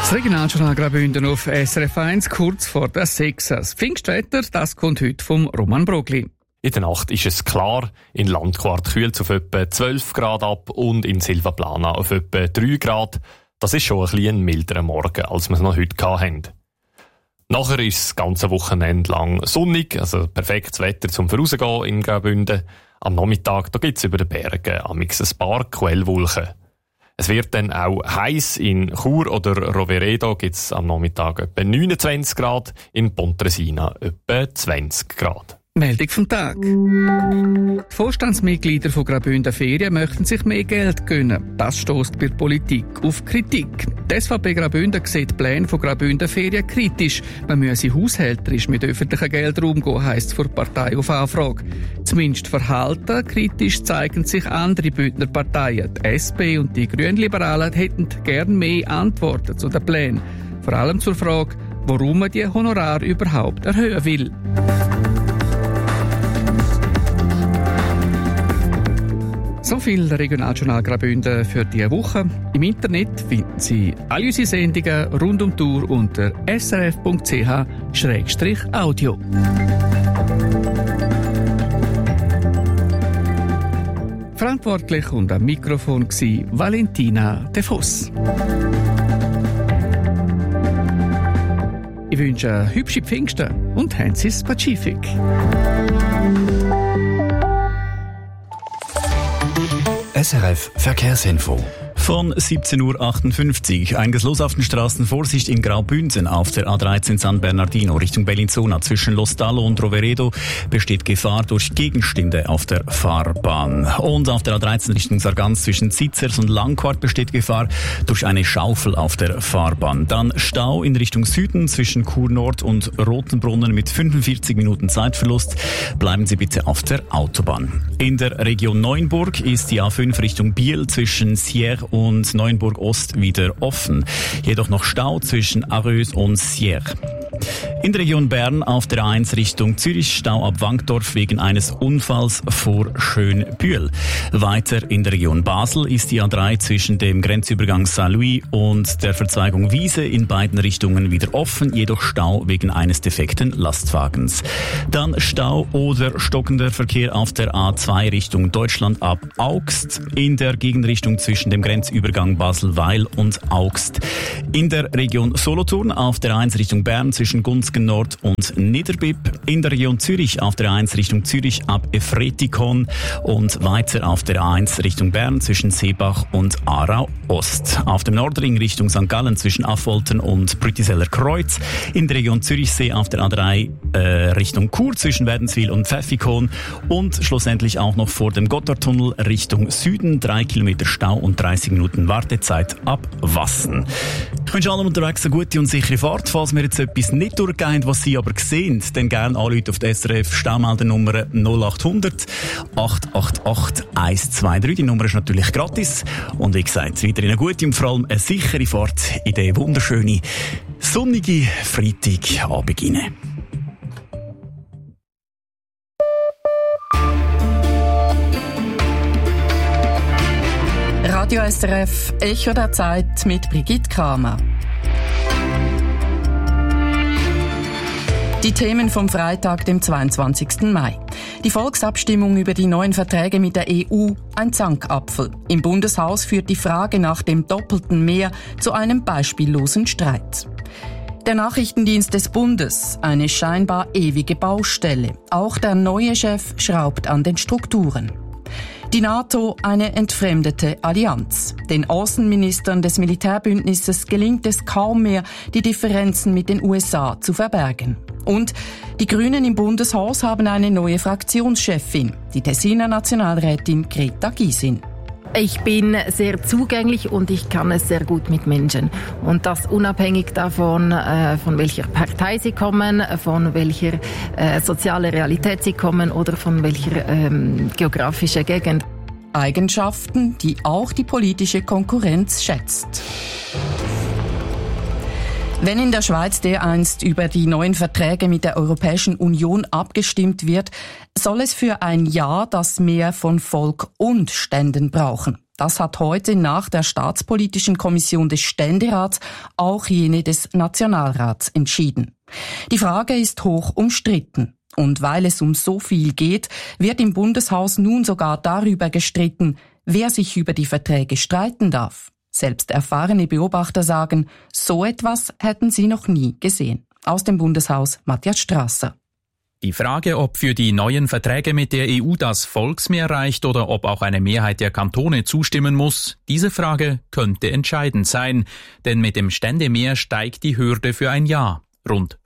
Das Regionaljournal Graubünden auf SRF 1, kurz vor der 6. Das Pfingstwetter, das kommt heute vom Roman Brogli. In der Nacht ist es klar, in Landquart kühlt es auf etwa 12 Grad ab und in Silvaplana auf etwa 3 Grad. Das ist schon ein bisschen milderer Morgen, als wir es noch heute hatten. Nachher ist das ganze Wochenende lang sonnig, also perfektes Wetter zum Vorausgehen in Graubünden. Am Nachmittag gibt es über den Bergen amigs ein paar Quellwolken. Es wird dann auch heiß. In Chur oder Roveredo gibt es am Nachmittag etwa 29 Grad, in Pontresina etwa 20 Grad. Meldung vom Tag. Die Vorstandsmitglieder von Graubünden Ferien möchten sich mehr Geld gönnen. Das stößt bei der Politik auf Kritik. Die SVP Graubünden sieht die Pläne von Graubünden Ferien kritisch. Man müsse haushälterisch mit öffentlichem Geld umgehen, heisst es vor der Partei auf Anfrage. Zumindest verhalten kritisch zeigen sich andere Bündner Parteien. Die SP und die Grünliberalen hätten gern mehr Antworten zu den Plänen. Vor allem zur Frage, warum man die Honorare überhaupt erhöhen will. So viel der Regionaljournal Graubünden für diese Woche. Im Internet finden Sie alle unsere Sendungen rund um die Uhr unter srf.ch/audio. Verantwortlich und am Mikrofon war Valentina De Voss. Ich wünsche hübsche Pfingsten und Hansis Pazifik. SRF Verkehrsinfo. Von 17.58 Uhr. Einiges los auf den Straßen. Vorsicht in Graubünden auf der A13 San Bernardino Richtung Bellinzona. Zwischen Lostallo und Roveredo besteht Gefahr durch Gegenstände auf der Fahrbahn. Und auf der A13 Richtung Sargans zwischen Zitzers und Langquart besteht Gefahr durch eine Schaufel auf der Fahrbahn. Dann Stau in Richtung Süden zwischen Chur Nord und Rotenbrunnen mit 45 Minuten Zeitverlust. Bleiben Sie bitte auf der Autobahn. In der Region Neuenburg ist die A5 Richtung Biel zwischen Sierre und Neuenburg Ost wieder offen. Jedoch noch Stau zwischen Arreus und Sierre. In der Region Bern auf der A1 Richtung Zürich Stau ab Wankdorf wegen eines Unfalls vor Schönbühl. Weiter in der Region Basel ist die A3 zwischen dem Grenzübergang Saint-Louis und der Verzweigung Wiese in beiden Richtungen wieder offen, jedoch Stau wegen eines defekten Lastwagens. Dann Stau oder stockender Verkehr auf der A2 Richtung Deutschland ab Augst, in der Gegenrichtung zwischen dem Grenzübergang Basel-Weil und Augst. In der Region Solothurn auf der A1 Richtung Bern zwischen Gunzgen Nord und Niederbipp, in der Region Zürich auf der A1 Richtung Zürich ab Efretikon und weiter auf der A1 Richtung Bern zwischen Seebach und Aarau Ost. Auf dem Nordring Richtung St. Gallen zwischen Affoltern und Brütiseller Kreuz, in der Region Zürichsee auf der A3 Richtung Chur zwischen Wädenswil und Pfäffikon und schlussendlich auch noch vor dem Gotthardtunnel Richtung Süden 3 Kilometer Stau und 30 Minuten Wartezeit ab Wassen. Ich wünsche allen unterwegs eine gute und sichere Fahrt. Falls wir jetzt etwas nicht durchgehen haben, was Sie aber sehen, dann gerne anrufen auf die SRF Staumeldernummer 0800 888 123. Die Nummer ist natürlich gratis. Und wie gesagt, weiterhin eine gute und vor allem eine sichere Fahrt in den wunderschönen, sonnigen Freitagabend hinein. Radio SRF, Echo der Zeit mit Brigitte Kramer. Die Themen vom Freitag, dem 22. Mai. Die Volksabstimmung über die neuen Verträge mit der EU, ein Zankapfel. Im Bundeshaus führt die Frage nach dem doppelten Mehr zu einem beispiellosen Streit. Der Nachrichtendienst des Bundes, eine scheinbar ewige Baustelle. Auch der neue Chef schraubt an den Strukturen. Die NATO, eine entfremdete Allianz. Den Außenministern des Militärbündnisses gelingt es kaum mehr, die Differenzen mit den USA zu verbergen. Und die Grünen im Bundeshaus haben eine neue Fraktionschefin, die Tessiner Nationalrätin Greta Gysin. Ich bin sehr zugänglich und ich kann es sehr gut mit Menschen. Und das unabhängig davon, von welcher Partei sie kommen, von welcher sozialen Realität sie kommen oder von welcher geografischen Gegend. Eigenschaften, die auch die politische Konkurrenz schätzt. Wenn in der Schweiz dereinst über die neuen Verträge mit der Europäischen Union abgestimmt wird, soll es für ein Ja das Mehr von Volk und Ständen brauchen. Das hat heute nach der Staatspolitischen Kommission des Ständerats auch jene des Nationalrats entschieden. Die Frage ist hoch umstritten. Und weil es um so viel geht, wird im Bundeshaus nun sogar darüber gestritten, wer sich über die Verträge streiten darf. Selbst erfahrene Beobachter sagen, so etwas hätten sie noch nie gesehen. Aus dem Bundeshaus Matthias Strasser. Die Frage, ob für die neuen Verträge mit der EU das Volksmehr reicht oder ob auch eine Mehrheit der Kantone zustimmen muss, diese Frage könnte entscheidend sein, denn mit dem Ständemehr steigt die Hürde für ein Ja. Rund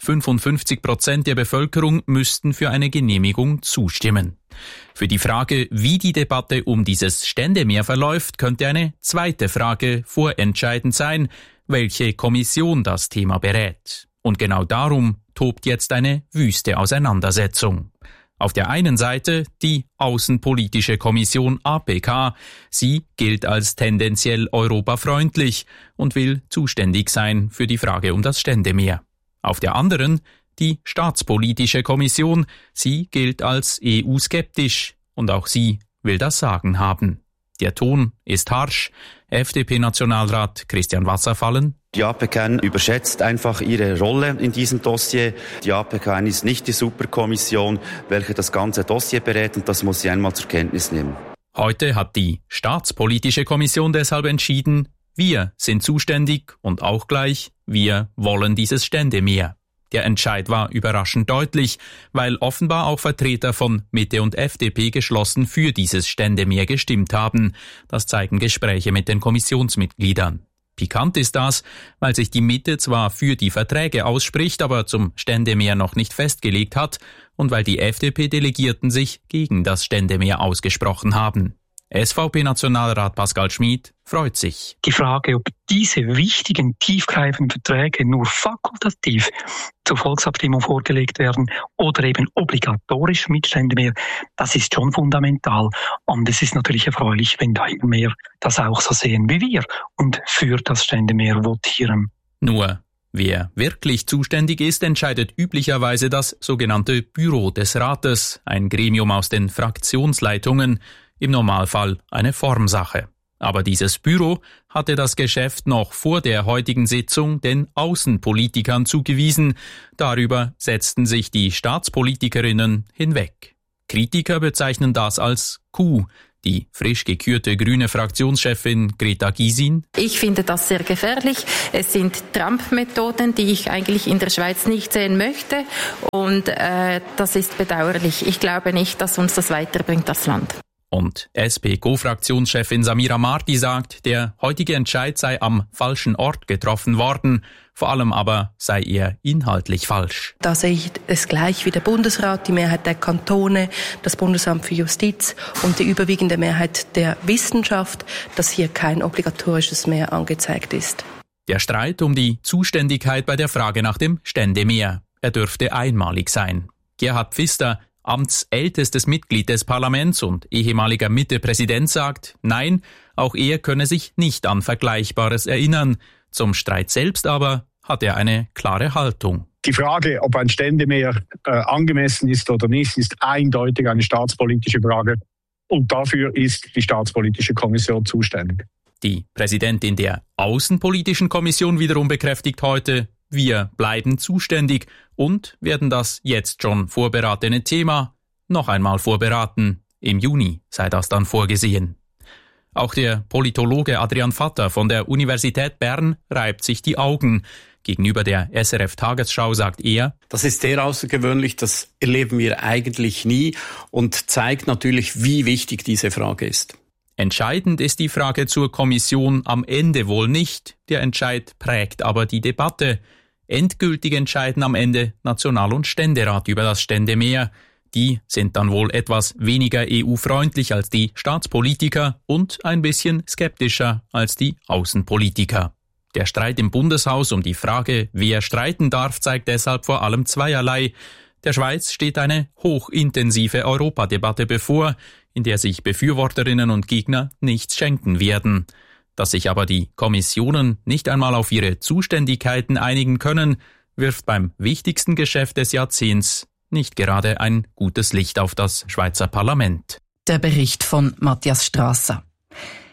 55% der Bevölkerung müssten für eine Genehmigung zustimmen. Für die Frage, wie die Debatte um dieses Ständemehr verläuft, könnte eine zweite Frage vorentscheidend sein, welche Kommission das Thema berät. Und genau darum tobt jetzt eine wüste Auseinandersetzung. Auf der einen Seite die Außenpolitische Kommission APK. Sie gilt als tendenziell europafreundlich und will zuständig sein für die Frage um das Ständemehr. Auf der anderen die Staatspolitische Kommission. Sie gilt als EU-skeptisch und auch sie will das Sagen haben. Der Ton ist harsch. FDP-Nationalrat Christian Wasserfallen. Die APK überschätzt einfach ihre Rolle in diesem Dossier. Die APK ist nicht die Superkommission, welche das ganze Dossier berät, und das muss sie einmal zur Kenntnis nehmen. Heute hat die Staatspolitische Kommission deshalb entschieden, wir sind zuständig und auch gleich, wir wollen dieses Ständemehr. Der Entscheid war überraschend deutlich, weil offenbar auch Vertreter von Mitte und FDP geschlossen für dieses Ständemehr gestimmt haben. Das zeigen Gespräche mit den Kommissionsmitgliedern. Pikant ist das, weil sich die Mitte zwar für die Verträge ausspricht, aber zum Ständemehr noch nicht festgelegt hat und weil die FDP-Delegierten sich gegen das Ständemehr ausgesprochen haben. SVP-Nationalrat Pascal Schmid freut sich. Die Frage, ob diese wichtigen, tiefgreifenden Verträge nur fakultativ zur Volksabstimmung vorgelegt werden oder eben obligatorisch mit Ständemehr, das ist schon fundamental. Und es ist natürlich erfreulich, wenn da immer mehr das auch so sehen wie wir und für das Ständemehr votieren. Nur, wer wirklich zuständig ist, entscheidet üblicherweise das sogenannte Büro des Rates, ein Gremium aus den Fraktionsleitungen, im Normalfall eine Formsache. Aber dieses Büro hatte das Geschäft noch vor der heutigen Sitzung den Außenpolitikern zugewiesen. Darüber setzten sich die Staatspolitikerinnen hinweg. Kritiker bezeichnen das als Coup. Die frisch gekürte grüne Fraktionschefin Greta Gysin. Ich finde das sehr gefährlich. Es sind Trump-Methoden, die ich eigentlich in der Schweiz nicht sehen möchte. Und das ist bedauerlich. Ich glaube nicht, dass uns das weiterbringt, das Land. Und SP-Co-Fraktionschefin Samira Marti sagt, der heutige Entscheid sei am falschen Ort getroffen worden, vor allem aber sei er inhaltlich falsch. Da sehe ich es gleich wie der Bundesrat, die Mehrheit der Kantone, das Bundesamt für Justiz und die überwiegende Mehrheit der Wissenschaft, dass hier kein obligatorisches Mehr angezeigt ist. Der Streit um die Zuständigkeit bei der Frage nach dem Ständemehr, er dürfte einmalig sein. Gerhard Pfister, amtsältestes Mitglied des Parlaments und ehemaliger Mitte-Präsident, sagt, nein, auch er könne sich nicht an Vergleichbares erinnern. Zum Streit selbst aber hat er eine klare Haltung. Die Frage, ob ein Ständemehr angemessen ist oder nicht, ist eindeutig eine staatspolitische Frage. Und dafür ist die Staatspolitische Kommission zuständig. Die Präsidentin der Außenpolitischen Kommission wiederum bekräftigt heute, wir bleiben zuständig und werden das jetzt schon vorberatene Thema noch einmal vorberaten. Im Juni sei das dann vorgesehen. Auch der Politologe Adrian Vatter von der Universität Bern reibt sich die Augen. Gegenüber der SRF-Tagesschau sagt er, das ist sehr außergewöhnlich, das erleben wir eigentlich nie und zeigt natürlich, wie wichtig diese Frage ist. Entscheidend ist die Frage zur Kommission am Ende wohl nicht. Der Entscheid prägt aber die Debatte. Endgültig entscheiden am Ende National- und Ständerat über das Ständemehr. Die sind dann wohl etwas weniger EU-freundlich als die Staatspolitiker und ein bisschen skeptischer als die Außenpolitiker. Der Streit im Bundeshaus um die Frage, wer streiten darf, zeigt deshalb vor allem zweierlei. Der Schweiz steht eine hochintensive Europadebatte bevor, in der sich Befürworterinnen und Gegner nichts schenken werden. Dass sich aber die Kommissionen nicht einmal auf ihre Zuständigkeiten einigen können, wirft beim wichtigsten Geschäft des Jahrzehnts nicht gerade ein gutes Licht auf das Schweizer Parlament. Der Bericht von Matthias Strasser.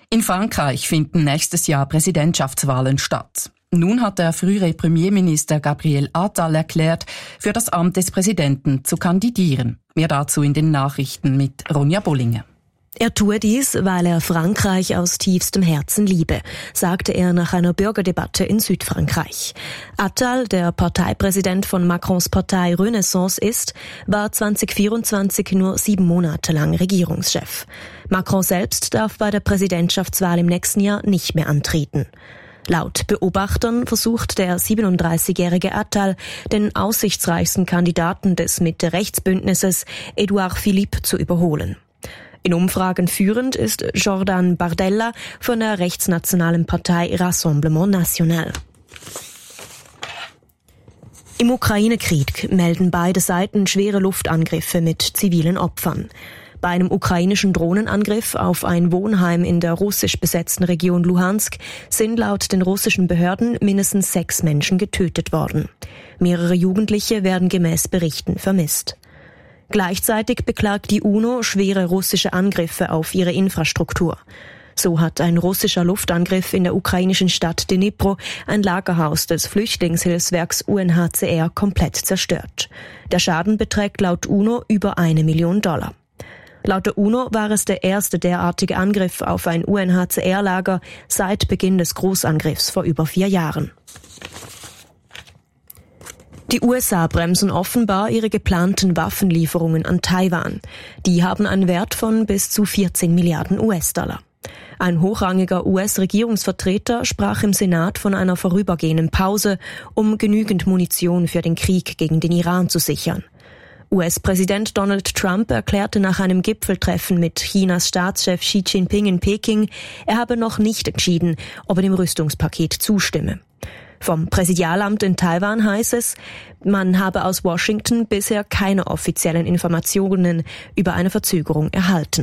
In Frankreich finden nächstes Jahr Präsidentschaftswahlen statt. Nun hat der frühere Premierminister Gabriel Attal erklärt, für das Amt des Präsidenten zu kandidieren. Mehr dazu in den Nachrichten mit Ronja Bollinger. Er tue dies, weil er Frankreich aus tiefstem Herzen liebe, sagte er nach einer Bürgerdebatte in Südfrankreich. Attal, der Parteipräsident von Macrons Partei Renaissance ist, war 2024 nur 7 Monate lang Regierungschef. Macron selbst darf bei der Präsidentschaftswahl im nächsten Jahr nicht mehr antreten. Laut Beobachtern versucht der 37-jährige Attal, den aussichtsreichsten Kandidaten des Mitte-Rechts-Bündnisses, Edouard Philippe, zu überholen. In Umfragen führend ist Jordan Bardella von der rechtsnationalen Partei Rassemblement National. Im Ukraine-Krieg melden beide Seiten schwere Luftangriffe mit zivilen Opfern. Bei einem ukrainischen Drohnenangriff auf ein Wohnheim in der russisch besetzten Region Luhansk sind laut den russischen Behörden mindestens 6 Menschen getötet worden. Mehrere Jugendliche werden gemäß Berichten vermisst. Gleichzeitig beklagt die UNO schwere russische Angriffe auf ihre Infrastruktur. So hat ein russischer Luftangriff in der ukrainischen Stadt Dnipro ein Lagerhaus des Flüchtlingshilfswerks UNHCR komplett zerstört. Der Schaden beträgt laut UNO über $1 Million. Laut der UNO war es der erste derartige Angriff auf ein UNHCR-Lager seit Beginn des Großangriffs vor über 4 Jahren. Die USA bremsen offenbar ihre geplanten Waffenlieferungen an Taiwan. Die haben einen Wert von bis zu 14 Milliarden US-Dollar. Ein hochrangiger US-Regierungsvertreter sprach im Senat von einer vorübergehenden Pause, um genügend Munition für den Krieg gegen den Iran zu sichern. US-Präsident Donald Trump erklärte nach einem Gipfeltreffen mit Chinas Staatschef Xi Jinping in Peking, er habe noch nicht entschieden, ob er dem Rüstungspaket zustimme. Vom Präsidialamt in Taiwan heißt es, man habe aus Washington bisher keine offiziellen Informationen über eine Verzögerung erhalten.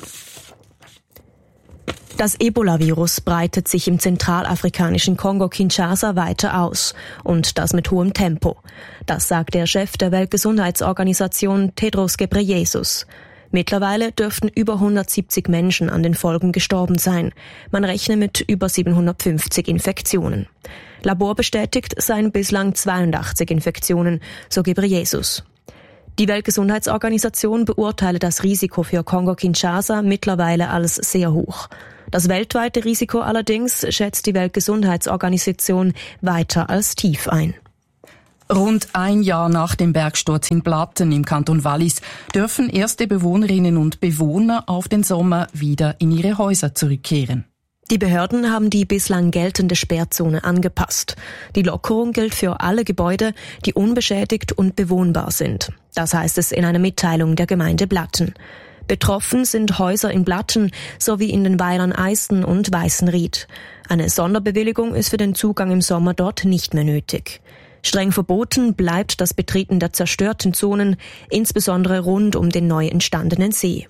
Das Ebola-Virus breitet sich im zentralafrikanischen Kongo Kinshasa weiter aus und das mit hohem Tempo. Das sagt der Chef der Weltgesundheitsorganisation Tedros Ghebreyesus. Mittlerweile dürften über 170 Menschen an den Folgen gestorben sein. Man rechne mit über 750 Infektionen. Laborbestätigt seien bislang 82 Infektionen, so Ghebreyesus. Die Weltgesundheitsorganisation beurteile das Risiko für Kongo-Kinshasa mittlerweile als sehr hoch. Das weltweite Risiko allerdings schätzt die Weltgesundheitsorganisation weiter als tief ein. Rund ein Jahr nach dem Bergsturz in Blatten im Kanton Wallis dürfen erste Bewohnerinnen und Bewohner auf den Sommer wieder in ihre Häuser zurückkehren. Die Behörden haben die bislang geltende Sperrzone angepasst. Die Lockerung gilt für alle Gebäude, die unbeschädigt und bewohnbar sind. Das heißt es in einer Mitteilung der Gemeinde Blatten. Betroffen sind Häuser in Blatten sowie in den Weilern Eisten und Weißenried. Eine Sonderbewilligung ist für den Zugang im Sommer dort nicht mehr nötig. Streng verboten bleibt das Betreten der zerstörten Zonen, insbesondere rund um den neu entstandenen See.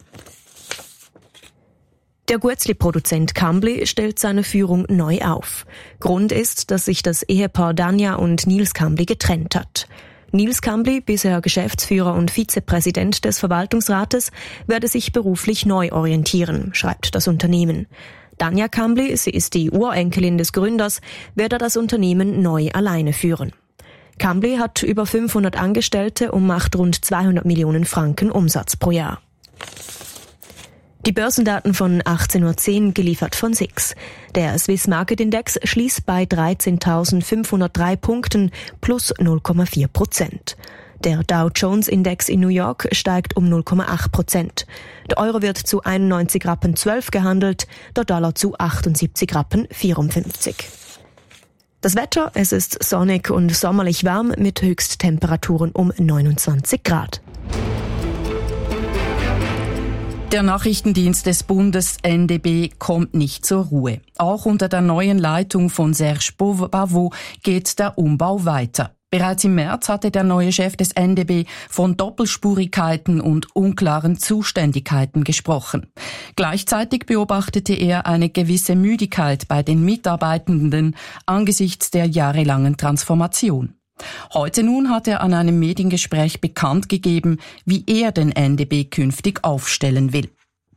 Der Guetzli-Produzent Cambly stellt seine Führung neu auf. Grund ist, dass sich das Ehepaar Danja und Nils Cambly getrennt hat. Nils Cambly, bisher Geschäftsführer und Vizepräsident des Verwaltungsrates, werde sich beruflich neu orientieren, schreibt das Unternehmen. Danja Cambly, sie ist die Urenkelin des Gründers, werde das Unternehmen neu alleine führen. Cambly hat über 500 Angestellte und macht rund 200 Millionen Franken Umsatz pro Jahr. Die Börsendaten von 18.10 Uhr geliefert von SIX. Der Swiss Market Index schließt bei 13.503 Punkten plus 0,4%. Der Dow Jones Index in New York steigt um 0,8%. Der Euro wird zu 91,12 Rappen gehandelt, der Dollar zu 78,54 Rappen. Das Wetter, es ist sonnig und sommerlich warm mit Höchsttemperaturen um 29 Grad. Der Nachrichtendienst des Bundes NDB kommt nicht zur Ruhe. Auch unter der neuen Leitung von Serge Bavot geht der Umbau weiter. Bereits im März hatte der neue Chef des NDB von Doppelspurigkeiten und unklaren Zuständigkeiten gesprochen. Gleichzeitig beobachtete er eine gewisse Müdigkeit bei den Mitarbeitenden angesichts der jahrelangen Transformation. Heute nun hat er an einem Mediengespräch bekannt gegeben, wie er den NDB künftig aufstellen will.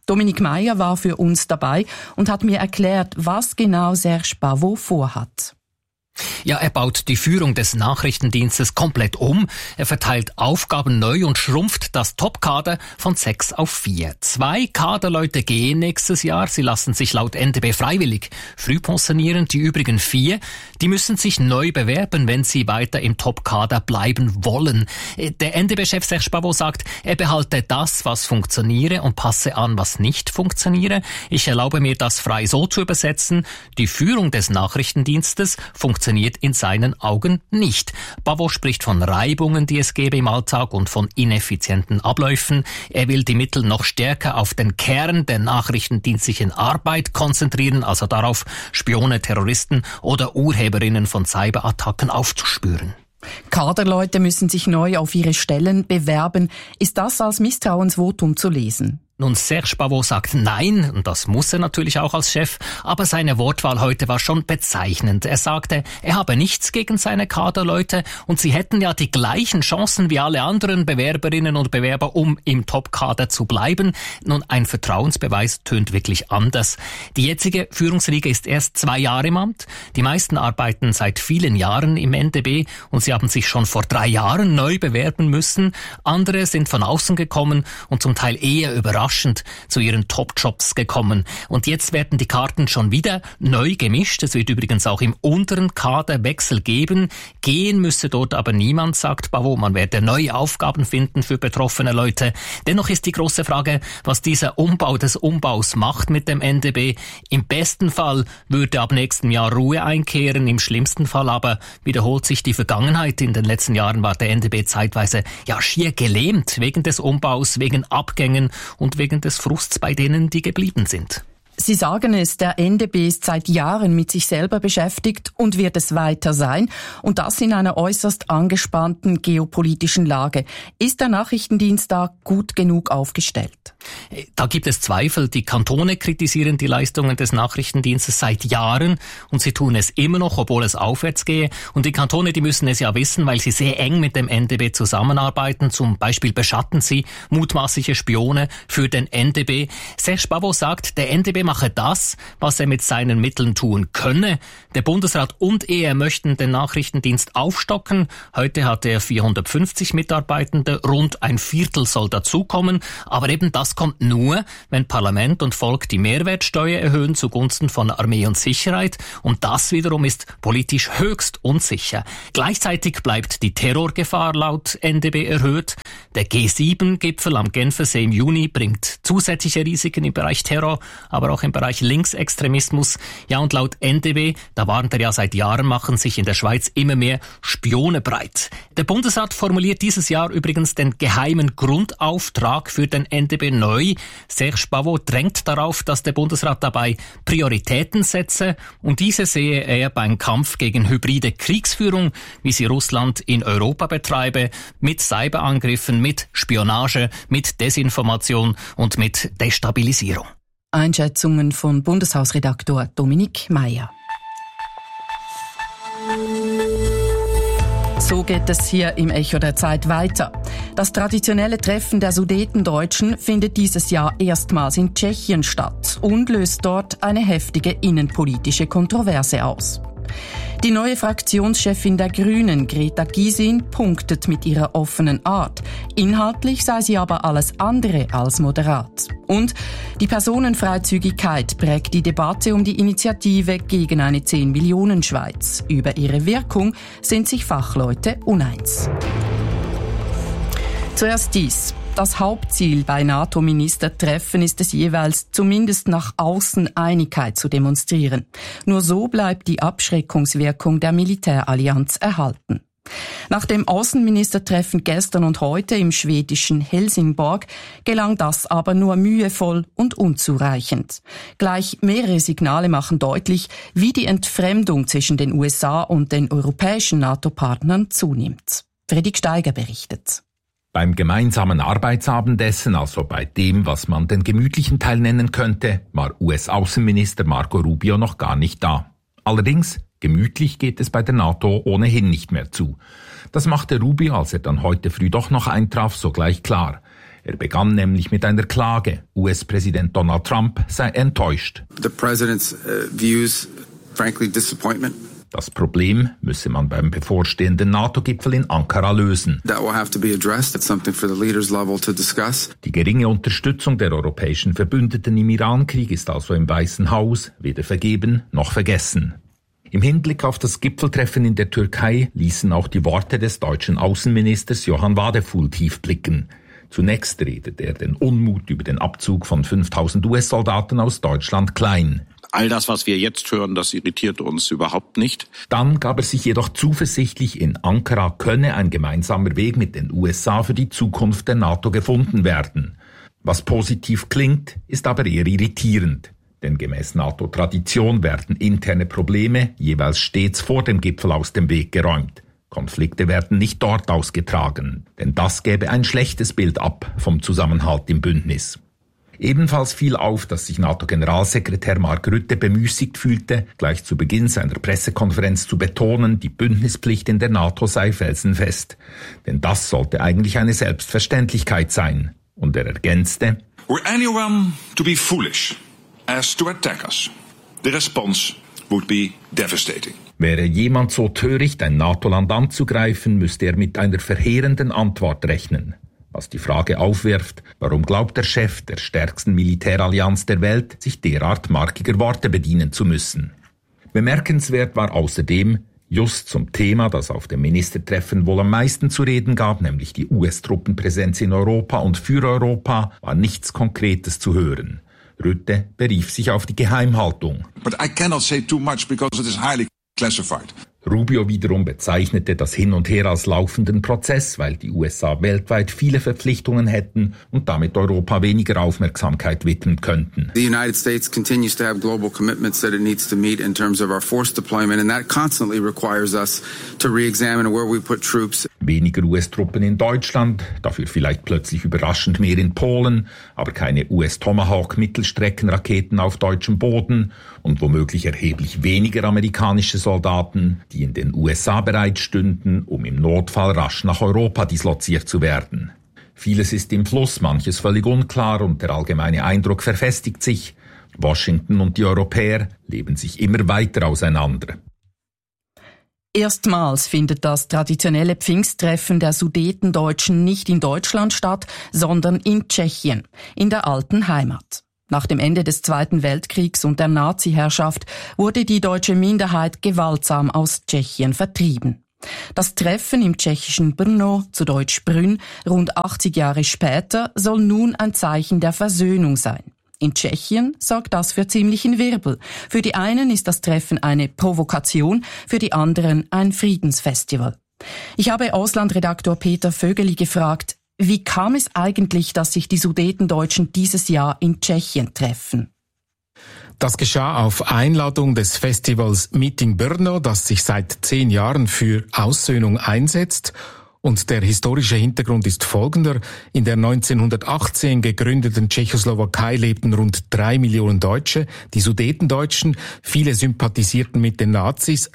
Dominique Meyer war für uns dabei und hat mir erklärt, was genau Serge Pavot vorhat. Ja, er baut die Führung des Nachrichtendienstes komplett um. Er verteilt Aufgaben neu und schrumpft das Topkader von 6 auf 4. 2 Kaderleute gehen nächstes Jahr. Sie lassen sich laut NDB freiwillig früh pensionieren. Die übrigen 4, die müssen sich neu bewerben, wenn sie weiter im Topkader bleiben wollen. Der NDB-Chef Serge Pavot sagt, er behalte das, was funktioniere und passe an, was nicht funktioniere. Ich erlaube mir, das frei so zu übersetzen. Die Führung des Nachrichtendienstes funktioniert in seinen Augen nicht. Pavot spricht von Reibungen, die es gäbe im Alltag und von ineffizienten Abläufen. Er will die Mittel noch stärker auf den Kern der nachrichtendienstlichen Arbeit konzentrieren, also darauf, Spione, Terroristen oder Urheberinnen von Cyberattacken aufzuspüren. Kaderleute müssen sich neu auf ihre Stellen bewerben. Ist das als Misstrauensvotum zu lesen? Nun, Serge Pavot sagt nein, und das muss er natürlich auch als Chef, aber seine Wortwahl heute war schon bezeichnend. Er sagte, er habe nichts gegen seine Kaderleute und sie hätten ja die gleichen Chancen wie alle anderen Bewerberinnen und Bewerber, um im Topkader zu bleiben. Nun, ein Vertrauensbeweis tönt wirklich anders. Die jetzige Führungsriege ist erst 2 Jahre im Amt. Die meisten arbeiten seit vielen Jahren im NDB und sie haben sich schon vor 3 Jahren neu bewerben müssen. Andere sind von außen gekommen und zum Teil eher überraschend zu ihren Top-Jobs gekommen. Und jetzt werden die Karten schon wieder neu gemischt. Es wird übrigens auch im unteren Kader Wechsel geben. Gehen müsse dort aber niemand, sagt Pavot. Man werde neue Aufgaben finden für betroffene Leute. Dennoch ist die große Frage, was dieser Umbau des Umbaus macht mit dem NDB. Im besten Fall würde ab nächstem Jahr Ruhe einkehren, im schlimmsten Fall aber wiederholt sich die Vergangenheit. In den letzten Jahren war der NDB zeitweise schier gelähmt wegen des Umbaus, wegen Abgängen und wegen des Frusts bei denen, die geblieben sind. Sie sagen es, der NDB ist seit Jahren mit sich selber beschäftigt und wird es weiter sein. Und das in einer äußerst angespannten geopolitischen Lage. Ist der Nachrichtendienst da gut genug aufgestellt? Da gibt es Zweifel. Die Kantone kritisieren die Leistungen des Nachrichtendienstes seit Jahren und sie tun es immer noch, obwohl es aufwärts gehe. Und die Kantone, die müssen es ja wissen, weil sie sehr eng mit dem NDB zusammenarbeiten. Zum Beispiel beschatten sie mutmaßliche Spione für den NDB. Serge Pavot sagt, der NDB mache das, was er mit seinen Mitteln tun könne. Der Bundesrat und er möchten den Nachrichtendienst aufstocken. Heute hat er 450 Mitarbeitende, rund ein Viertel soll dazukommen. Aber eben das kommt nur, wenn Parlament und Volk die Mehrwertsteuer erhöhen zugunsten von Armee und Sicherheit. Und das wiederum ist politisch höchst unsicher. Gleichzeitig bleibt die Terrorgefahr laut NDB erhöht. Der G7-Gipfel am Genfersee im Juni bringt zusätzliche Risiken im Bereich Terror, aber auch im Bereich Linksextremismus. Ja, und laut NDB, da warnt er ja seit Jahren, machen sich in der Schweiz immer mehr Spione breit. Der Bundesrat formuliert dieses Jahr übrigens den geheimen Grundauftrag für den NDB neu. Serge Pavot drängt darauf, dass der Bundesrat dabei Prioritäten setze und diese sehe er beim Kampf gegen hybride Kriegsführung, wie sie Russland in Europa betreibe, mit Cyberangriffen, mit Spionage, mit Desinformation und mit Destabilisierung. Einschätzungen von Bundeshausredaktor Dominique Meyer. So geht es hier im Echo der Zeit weiter. Das traditionelle Treffen der Sudetendeutschen findet dieses Jahr erstmals in Tschechien statt und löst dort eine heftige innenpolitische Kontroverse aus. Die neue Fraktionschefin der Grünen, Greta Gysin, punktet mit ihrer offenen Art. Inhaltlich sei sie aber alles andere als moderat. Und die Personenfreizügigkeit prägt die Debatte um die Initiative gegen eine 10-Millionen-Schweiz. Über ihre Wirkung sind sich Fachleute uneins. Zuerst dies. Das Hauptziel bei NATO-Ministertreffen ist es jeweils, zumindest nach außen Einigkeit zu demonstrieren. Nur so bleibt die Abschreckungswirkung der Militärallianz erhalten. Nach dem Außenministertreffen gestern und heute im schwedischen Helsingborg gelang das aber nur mühevoll und unzureichend. Gleich mehrere Signale machen deutlich, wie die Entfremdung zwischen den USA und den europäischen NATO-Partnern zunimmt. Fredrik Steiger berichtet. Beim gemeinsamen Arbeitsabendessen, also bei dem, was man den gemütlichen Teil nennen könnte, war US-Außenminister Marco Rubio noch gar nicht da. Allerdings, gemütlich geht es bei der NATO ohnehin nicht mehr zu. Das machte Rubio, als er dann heute früh doch noch eintraf, sogleich klar. Er begann nämlich mit einer Klage. US-Präsident Donald Trump sei enttäuscht. The president's views, frankly, disappointment. Das Problem müsse man beim bevorstehenden NATO-Gipfel in Ankara lösen. That will have to be addressed. It's something for the leaders level to discuss. Die geringe Unterstützung der europäischen Verbündeten im Irankrieg ist also im Weißen Haus weder vergeben noch vergessen. Im Hinblick auf das Gipfeltreffen in der Türkei ließen auch die Worte des deutschen Außenministers Johann Wadefuhl tief blicken. Zunächst redete er den Unmut über den Abzug von 5000 US-Soldaten aus Deutschland klein. All das, was wir jetzt hören, das irritiert uns überhaupt nicht. Dann gab er sich jedoch zuversichtlich, in Ankara könne ein gemeinsamer Weg mit den USA für die Zukunft der NATO gefunden werden. Was positiv klingt, ist aber eher irritierend. Denn gemäß NATO-Tradition werden interne Probleme jeweils stets vor dem Gipfel aus dem Weg geräumt. Konflikte werden nicht dort ausgetragen, denn das gäbe ein schlechtes Bild ab vom Zusammenhalt im Bündnis. Ebenfalls fiel auf, dass sich NATO-Generalsekretär Mark Rutte bemüßigt fühlte, gleich zu Beginn seiner Pressekonferenz zu betonen, die Bündnispflicht in der NATO sei felsenfest. Denn das sollte eigentlich eine Selbstverständlichkeit sein. Und er ergänzte: Were anyone to be foolish as to attack us, the response would be devastating. Wäre jemand so töricht, ein NATO-Land anzugreifen, müsste er mit einer verheerenden Antwort rechnen. Was die Frage aufwirft, warum glaubt der Chef der stärksten Militärallianz der Welt, sich derart markiger Worte bedienen zu müssen? Bemerkenswert war außerdem, just zum Thema, das auf dem Ministertreffen wohl am meisten zu reden gab, nämlich die US-Truppenpräsenz in Europa und für Europa, war nichts Konkretes zu hören. Rutte berief sich auf die Geheimhaltung. But I cannot say too much because it is highly classified. Rubio wiederum bezeichnete das Hin und Her als laufenden Prozess, weil die USA weltweit viele Verpflichtungen hätten und damit Europa weniger Aufmerksamkeit widmen könnten. The United States continues to have global commitments that it needs to meet in terms of our force deployment, and that constantly requires us to re-examine where we put troops. Weniger US-Truppen in Deutschland, dafür vielleicht plötzlich überraschend mehr in Polen, aber keine US-Tomahawk-Mittelstreckenraketen auf deutschem Boden und womöglich erheblich weniger amerikanische Soldaten, die in den USA bereitstünden, um im Notfall rasch nach Europa disloziert zu werden. Vieles ist im Fluss, manches völlig unklar und der allgemeine Eindruck verfestigt sich. Washington und die Europäer leben sich immer weiter auseinander. Erstmals findet das traditionelle Pfingsttreffen der Sudetendeutschen nicht in Deutschland statt, sondern in Tschechien, in der alten Heimat. Nach dem Ende des Zweiten Weltkriegs und der Nazi-Herrschaft wurde die deutsche Minderheit gewaltsam aus Tschechien vertrieben. Das Treffen im tschechischen Brno, zu Deutsch Brünn, rund 80 Jahre später, soll nun ein Zeichen der Versöhnung sein. In Tschechien sorgt das für ziemlichen Wirbel. Für die einen ist das Treffen eine Provokation, für die anderen ein Friedensfestival. Ich habe Auslandredaktor Peter Vögeli gefragt, wie kam es eigentlich, dass sich die Sudetendeutschen dieses Jahr in Tschechien treffen? Das geschah auf Einladung des Festivals Meeting Brno, das sich seit 10 Jahren für Aussöhnung einsetzt. Und der historische Hintergrund ist folgender. In der 1918 gegründeten Tschechoslowakei lebten rund 3 Millionen Deutsche, die Sudetendeutschen. Viele sympathisierten mit den Nazis.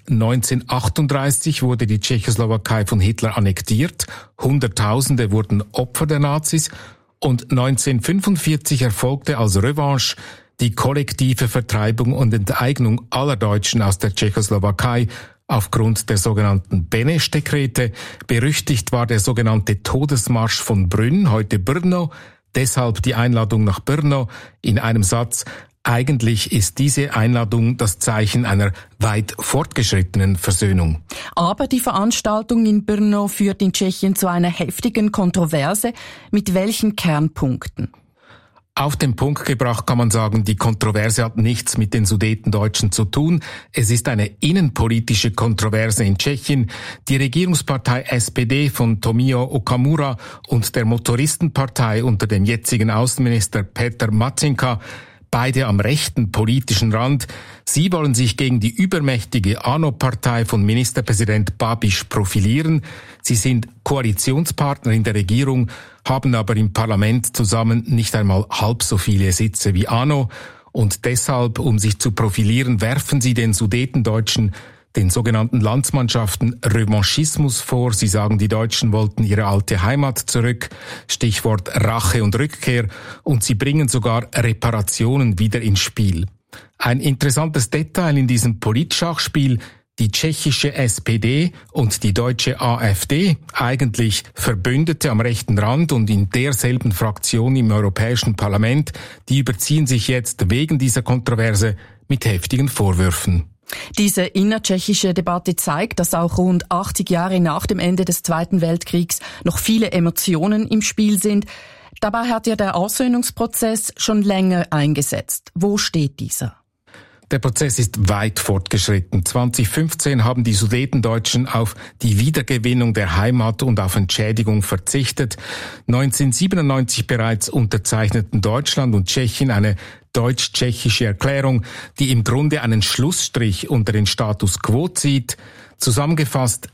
1938 wurde die Tschechoslowakei von Hitler annektiert. Hunderttausende wurden Opfer der Nazis. Und 1945 erfolgte als Revanche die kollektive Vertreibung und Enteignung aller Deutschen aus der Tschechoslowakei aufgrund der sogenannten Beneš-Dekrete. Berüchtigt war der sogenannte Todesmarsch von Brünn, heute Brno. Deshalb die Einladung nach Brno. In einem Satz: Eigentlich ist diese Einladung das Zeichen einer weit fortgeschrittenen Versöhnung. Aber die Veranstaltung in Brno führt in Tschechien zu einer heftigen Kontroverse. Mit welchen Kernpunkten? Auf den Punkt gebracht kann man sagen, die Kontroverse hat nichts mit den Sudetendeutschen zu tun. Es ist eine innenpolitische Kontroverse in Tschechien. Die Regierungspartei SPD von Tomio Okamura und der Motoristenpartei unter dem jetzigen Außenminister Petr Matýnka, beide am rechten politischen Rand. Sie wollen sich gegen die übermächtige ANO-Partei von Ministerpräsident Babiš profilieren. Sie sind Koalitionspartner in der Regierung, haben aber im Parlament zusammen nicht einmal halb so viele Sitze wie ANO. Und deshalb, um sich zu profilieren, werfen sie den Sudetendeutschen den sogenannten Landsmannschaften Revanchismus vor. Sie sagen, die Deutschen wollten ihre alte Heimat zurück, Stichwort Rache und Rückkehr, und sie bringen sogar Reparationen wieder ins Spiel. Ein interessantes Detail in diesem Politschachspiel: die tschechische SPD und die deutsche AfD, eigentlich Verbündete am rechten Rand und in derselben Fraktion im Europäischen Parlament, die überziehen sich jetzt wegen dieser Kontroverse mit heftigen Vorwürfen. Diese innertschechische Debatte zeigt, dass auch rund 80 Jahre nach dem Ende des Zweiten Weltkriegs noch viele Emotionen im Spiel sind. Dabei hat ja der Aussöhnungsprozess schon länger eingesetzt. Wo steht dieser? Der Prozess ist weit fortgeschritten. 2015 haben die Sudetendeutschen auf die Wiedergewinnung der Heimat und auf Entschädigung verzichtet. 1997 bereits unterzeichneten Deutschland und Tschechien eine deutsch-tschechische Erklärung, die im Grunde einen Schlussstrich unter den Status quo zieht. Zusammengefasst,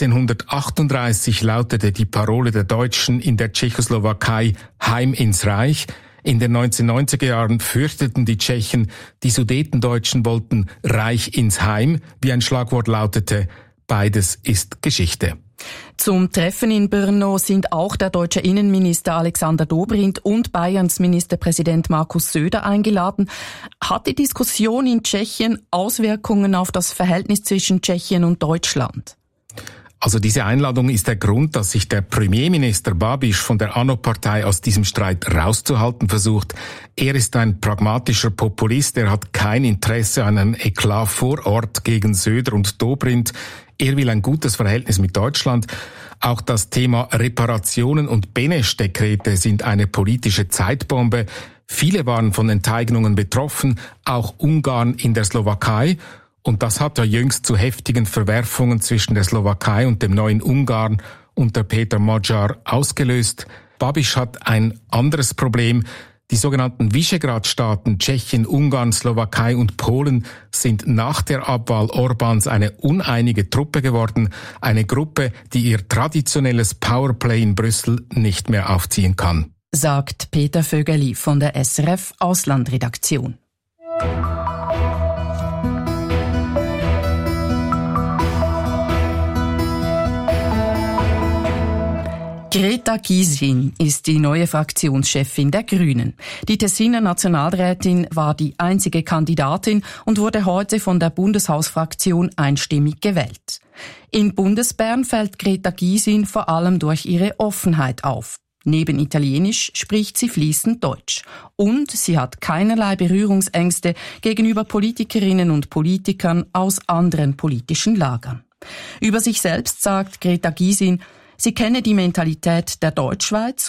1938 lautete die Parole der Deutschen in der Tschechoslowakei Heim ins Reich. In den 1990er Jahren fürchteten die Tschechen, die Sudetendeutschen wollten Reich ins Heim, wie ein Schlagwort lautete. Beides ist Geschichte. Zum Treffen in Brno sind auch der deutsche Innenminister Alexander Dobrindt und Bayerns Ministerpräsident Markus Söder eingeladen. Hat die Diskussion in Tschechien Auswirkungen auf das Verhältnis zwischen Tschechien und Deutschland? Also diese Einladung ist der Grund, dass sich der Premierminister Babiš von der ANO-Partei aus diesem Streit rauszuhalten versucht. Er ist ein pragmatischer Populist, er hat kein Interesse an einem Eklat vor Ort gegen Söder und Dobrindt. Er will ein gutes Verhältnis mit Deutschland. Auch das Thema Reparationen und Beneš-Dekrete sind eine politische Zeitbombe. Viele waren von Enteignungen betroffen, auch Ungarn in der Slowakei. Und das hat ja jüngst zu heftigen Verwerfungen zwischen der Slowakei und dem neuen Ungarn unter Peter Magyar ausgelöst. Babiš hat ein anderes Problem. Die sogenannten Visegrad-Staaten Tschechien, Ungarn, Slowakei und Polen sind nach der Abwahl Orbáns eine uneinige Truppe geworden. Eine Gruppe, die ihr traditionelles Powerplay in Brüssel nicht mehr aufziehen kann. Sagt Peter Vögeli von der SRF Auslandredaktion. Greta Gysin ist die neue Fraktionschefin der Grünen. Die Tessiner Nationalrätin war die einzige Kandidatin und wurde heute von der Bundeshausfraktion einstimmig gewählt. In Bundesbern fällt Greta Gysin vor allem durch ihre Offenheit auf. Neben Italienisch spricht sie fließend Deutsch. Und sie hat keinerlei Berührungsängste gegenüber Politikerinnen und Politikern aus anderen politischen Lagern. Über sich selbst sagt Greta Gysin, sie kenne die Mentalität der Deutschschweiz